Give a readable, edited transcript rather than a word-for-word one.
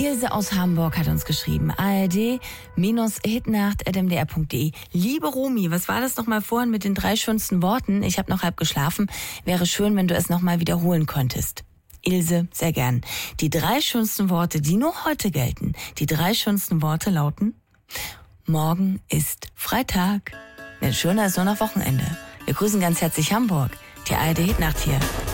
Ilse aus Hamburg hat uns geschrieben, ard-hitnacht@mdr.de. Liebe Romy, was war das nochmal vorhin mit den 3 schönsten Worten? Ich habe noch halb geschlafen. Wäre schön, wenn du es nochmal wiederholen könntest. Ilse, sehr gern. Die 3 schönsten Worte, die nur heute gelten. Die 3 schönsten Worte lauten: Morgen ist Freitag. Schöner ist nur noch Wochenende. Wir grüßen ganz herzlich Hamburg. Die ARD Hitnacht hier.